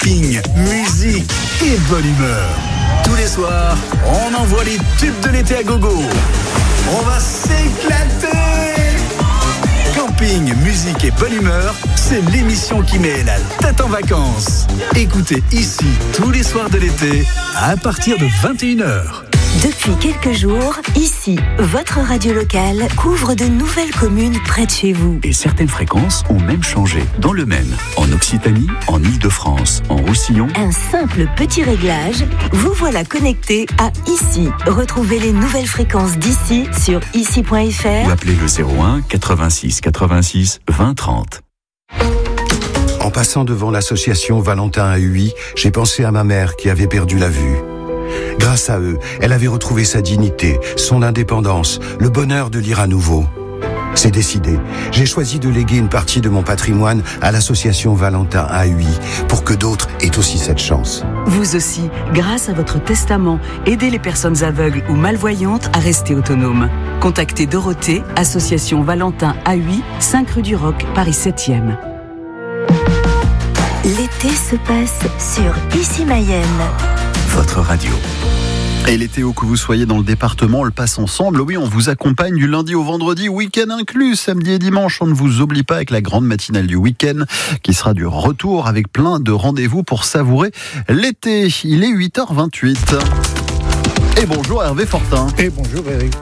Camping, musique et bonne humeur. Tous les soirs, on envoie les tubes de l'été à gogo. On va s'éclater. Camping, musique et bonne humeur, c'est l'émission qui met la tête en vacances. Écoutez ici tous les soirs de l'été à partir de 21h. Depuis quelques jours, ici, votre radio locale couvre de nouvelles communes près de chez vous. Et certaines fréquences ont même changé. Dans le Maine, en Occitanie, en Île-de-France, en Roussillon. Un simple petit réglage, vous voilà connecté à ici. Retrouvez les nouvelles fréquences d'ici sur ici.fr Ou appelez le 01 86 86 20 30. En passant devant l'association Valentin à Huy, j'ai pensé à ma mère qui avait perdu la vue. Grâce à eux, elle avait retrouvé sa dignité, son indépendance, le bonheur de lire à nouveau. C'est décidé. J'ai choisi de léguer une partie de mon patrimoine à l'association Valentin à Huy pour que d'autres aient aussi cette chance. Vous aussi, grâce à votre testament, aidez les personnes aveugles ou malvoyantes à rester autonomes. Contactez Dorothée, association Valentin à Huy, 5 rue du Roc, Paris 7e. L'été se passe sur Ici Mayenne. Votre radio. Et l'été, où que vous soyez dans le département, on le passe ensemble. Oui, on vous accompagne du lundi au vendredi, week-end inclus, samedi et dimanche. On ne vous oublie pas avec la grande matinale du week-end qui sera du retour avec plein de rendez-vous pour savourer l'été. Il est 8h28. Et bonjour Hervé Fortin. Et bonjour Eric.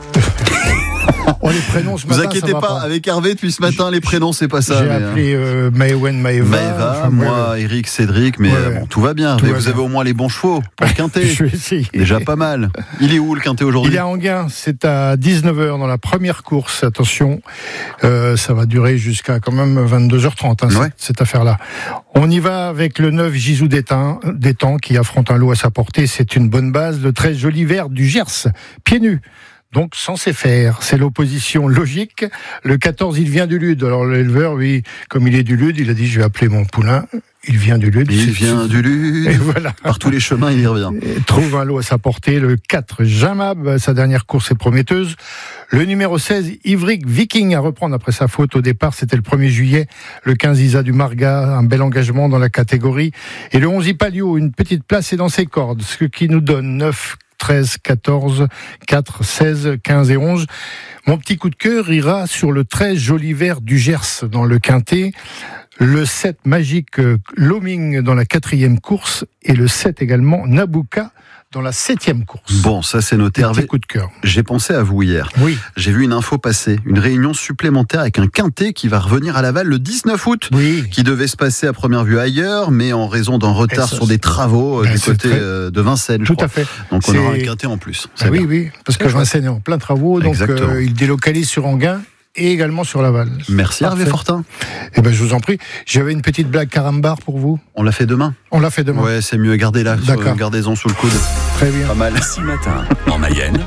Oh, les prénoms ce matin, vous inquiétez pas, avec Hervé depuis ce matin, les prénoms c'est pas ça. J'ai appelé Maëwen, Maëva, moi Eric, Cédric, mais bon, tout va bien. Vous avez au moins les bons chevaux pour le quintet. Je vais essayer. Déjà pas mal. Il est où le quintet aujourd'hui ? Il est à Enghien, c'est à 19h dans la première course. Attention, ça va durer jusqu'à quand même 22h30 cette affaire-là. On y va avec le 9 Gisou d'Étang qui affronte un lot à sa portée. C'est une bonne base. Le 13 Joli Vert du Gers, pieds nus. Donc, censé faire, c'est l'opposition logique. Le 14, il vient du Lude. Alors, l'éleveur, lui, comme il est du Lude, il a dit, je vais appeler mon poulain. Il vient du Lude. Il vient du Lude. Et voilà. Par tous les chemins, il y revient. Et trouve un lot à sa portée. Le 4, Jamab. Sa dernière course est prometteuse. Le numéro 16, Ivric Viking, à reprendre après sa faute au départ. C'était le 1er juillet. Le 15, Isa du Marga. Un bel engagement dans la catégorie. Et le 11, Ipalio. Une petite place est dans ses cordes. Ce qui nous donne 9, 13, 14, 4, 16, 15 et 11. Mon petit coup de cœur ira sur le 13 Joli Vert du Gers dans le quintet, le 7 Magique Loming dans la 4e course et le 7 également Nabucca dans la 7e course. Bon, ça c'est noté. Hervé, coup de cœur. J'ai pensé à vous hier. Oui. J'ai vu une info passer, une réunion supplémentaire avec un quintet qui va revenir à Laval le 19 août, qui devait se passer à première vue ailleurs, mais en raison d'un retard sur des travaux du côté de Vincennes. Tout à fait. Donc on aura un quintet en plus. Oui, parce que Vincennes est en plein travaux, donc il délocalise sur Enghien et également sur Laval. Merci Hervé Fortin. Eh ben, je vous en prie. J'avais une petite blague carambar pour vous. On l'a fait demain. Ouais, c'est mieux. Gardez-la. Gardez-en sous le coude. Très bien. Pas mal. Ce matin, en Mayenne,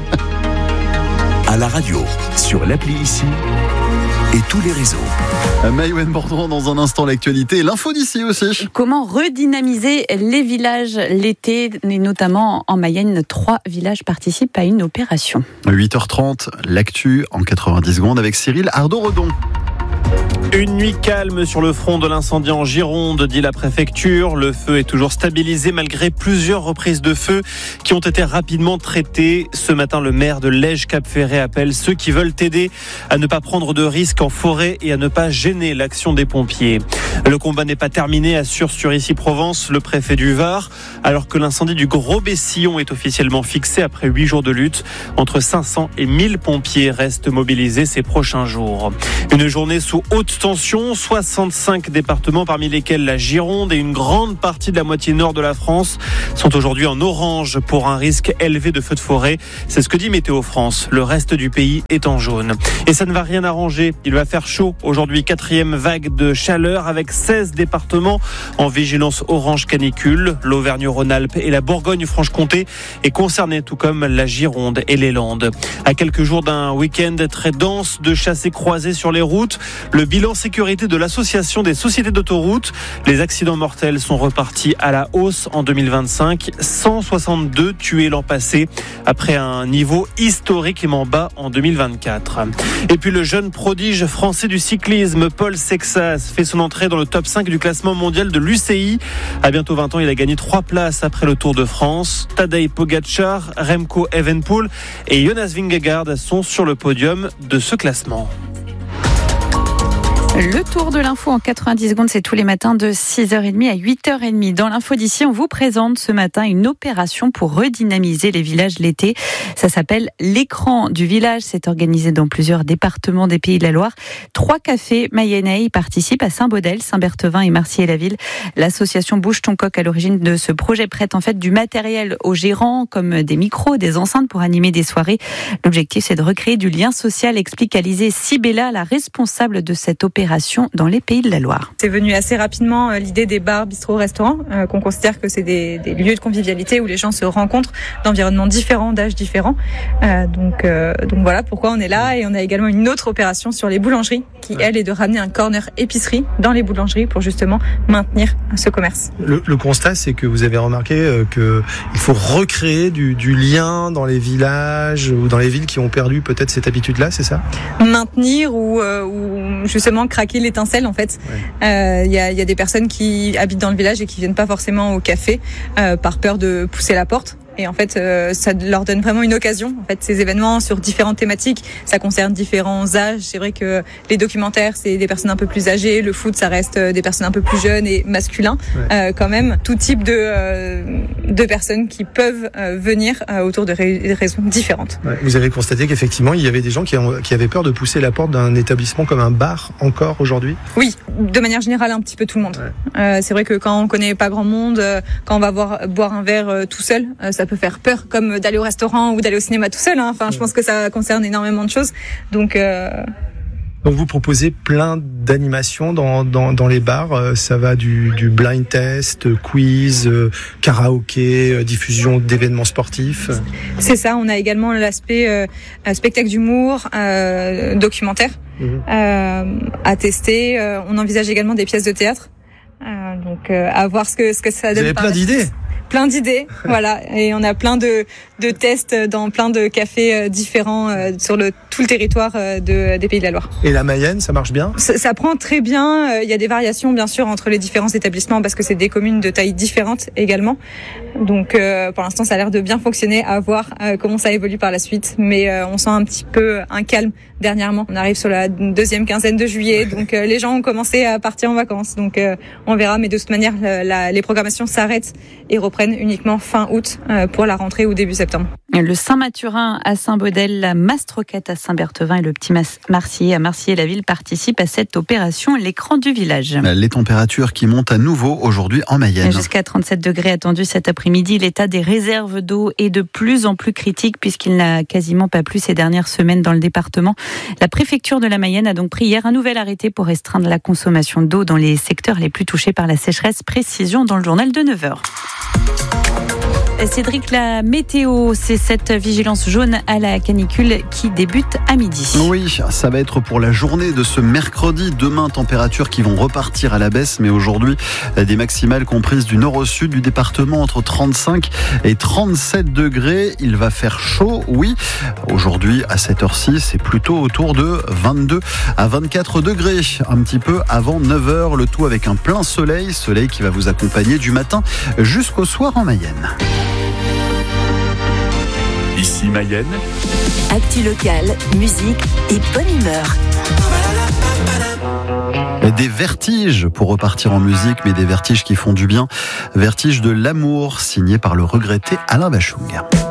à la radio, sur l'appli Ici et tous les réseaux. Maëwen Bordron, dans un instant l'actualité et l'info d'ici aussi. Comment redynamiser les villages l'été, et notamment en Mayenne, 3 villages participent à une opération. 8h30, l'actu en 90 secondes avec Cyril Ardo-Redon. Une nuit calme sur le front de l'incendie en Gironde, dit la préfecture. Le feu est toujours stabilisé malgré plusieurs reprises de feu qui ont été rapidement traitées. Ce matin, le maire de Lège-Cap-Ferré appelle ceux qui veulent aider à ne pas prendre de risques en forêt et à ne pas gêner l'action des pompiers. Le combat n'est pas terminé, assure sur Ici Provence le préfet du Var, alors que l'incendie du Gros-Bessillon est officiellement fixé après 8 jours de lutte. Entre 500 et 1000 pompiers restent mobilisés ces prochains jours. Une journée sous haute tension, 65 départements parmi lesquels la Gironde et une grande partie de la moitié nord de la France sont aujourd'hui en orange pour un risque élevé de feux de forêt. C'est ce que dit Météo France. Le reste du pays est en jaune. Et ça ne va rien arranger. Il va faire chaud aujourd'hui, 4e vague de chaleur avec 16 départements en vigilance orange canicule. L'Auvergne-Rhône-Alpes et la Bourgogne-Franche-Comté est concernée, tout comme la Gironde et les Landes. À quelques jours d'un week-end très dense de chassés croisés sur les routes, le bilan Bilan sécurité de l'Association des sociétés d'autoroutes. Les accidents mortels sont repartis à la hausse en 2025. 162 tués l'an passé, après un niveau historiquement bas en 2024. Et puis le jeune prodige français du cyclisme, Paul Sexas, fait son entrée dans le top 5 du classement mondial de l'UCI. À bientôt 20 ans, il a gagné 3 places après le Tour de France. Tadej Pogačar, Remco Evenepoel et Jonas Vingegaard sont sur le podium de ce classement. Le tour de l'info en 90 secondes, c'est tous les matins de 6h30 à 8h30. Dans l'info d'ici, on vous présente ce matin une opération pour redynamiser les villages l'été. Ça s'appelle l'écran du village. C'est organisé dans plusieurs départements des Pays de la Loire. 3 cafés mayennais y participent à Saint-Baudel, Saint-Berthevin et Marcier-la-Ville. L'association Bouge ton coq à l'origine de ce projet prête en fait du matériel aux gérants comme des micros, des enceintes pour animer des soirées. L'objectif, c'est de recréer du lien social, explique Alizée Sibella, la responsable de cette opération dans les Pays de la Loire. C'est venu assez rapidement l'idée des bars, bistrots, restaurants, qu'on considère que c'est des lieux de convivialité où les gens se rencontrent d'environnements différents, d'âges différents. Donc voilà pourquoi on est là. Et on a également une autre opération sur les boulangeries qui, elle, est de ramener un corner épicerie dans les boulangeries pour justement maintenir ce commerce. Le constat, c'est que vous avez remarqué qu'il faut recréer du lien dans les villages ou dans les villes qui ont perdu peut-être cette habitude-là, c'est ça ? Maintenir ou justement craquer l'étincelle en fait. Il y a des personnes qui habitent dans le village et qui viennent pas forcément au café par peur de pousser la porte. Et en fait, ça leur donne vraiment une occasion. En fait, ces événements sur différentes thématiques, ça concerne différents âges. C'est vrai que les documentaires, c'est des personnes un peu plus âgées. Le foot, ça reste des personnes un peu plus jeunes et masculins. Quand même, tout type de personnes qui peuvent venir autour de raisons différentes. Vous avez constaté qu'effectivement, il y avait des gens qui avaient peur de pousser la porte d'un établissement comme un bar encore aujourd'hui ? Oui, de manière générale, un petit peu tout le monde. C'est vrai que quand on connaît pas grand monde, quand on va boire un verre tout seul, ça peut faire peur, comme d'aller au restaurant ou d'aller au cinéma tout seul. Enfin, je pense que ça concerne énormément de choses. Donc vous proposez plein d'animations dans les bars. Ça va du blind test, quiz, karaoké, diffusion d'événements sportifs. C'est ça. On a également l'aspect spectacle d'humour, documentaire à tester. On envisage également des pièces de théâtre. Donc à voir ce que ça donne. Vous avez plein d'idées. Plein d'idées, voilà, et on a plein de tests dans plein de cafés différents sur tout le territoire des Pays de la Loire. Et la Mayenne, ça marche bien ? Ça prend très bien. Il y a des variations bien sûr entre les différents établissements parce que c'est des communes de taille différentes également. Donc pour l'instant, ça a l'air de bien fonctionner. À voir comment ça évolue par la suite. Mais on sent un petit peu un calme dernièrement. On arrive sur la deuxième quinzaine de juillet, donc les gens ont commencé à partir en vacances. Donc on verra, mais de toute manière, les programmations s'arrêtent et reprennent uniquement fin août pour la rentrée ou début septembre. Le Saint-Mathurin à Saint-Baudel, la Mastroquette à Saint-Berthevin et le Petit Marcier à Marcier-la-Ville participent à cette opération l'écran du village. Les températures qui montent à nouveau aujourd'hui en Mayenne. Jusqu'à 37 degrés attendus cet après-midi. L'état des réserves d'eau est de plus en plus critique puisqu'il n'a quasiment pas plu ces dernières semaines dans le département. La préfecture de la Mayenne a donc pris hier un nouvel arrêté pour restreindre la consommation d'eau dans les secteurs les plus touchés par la sécheresse. Précision dans le journal de 9h. Cédric, la météo, c'est cette vigilance jaune à la canicule qui débute à midi. Oui, ça va être pour la journée de ce mercredi. Demain, températures qui vont repartir à la baisse, mais aujourd'hui, des maximales comprises du nord au sud du département entre 35 et 37 degrés. Il va faire chaud, oui. Aujourd'hui, à cette heure-ci, c'est plutôt autour de 22 à 24 degrés. Un petit peu avant 9h, le tout avec un plein soleil qui va vous accompagner du matin jusqu'au soir en Mayenne. Ici Mayenne. Actu locale, musique et bonne humeur. Des vertiges pour repartir en musique, mais des vertiges qui font du bien. Vertige de l'amour, signé par le regretté Alain Bachung.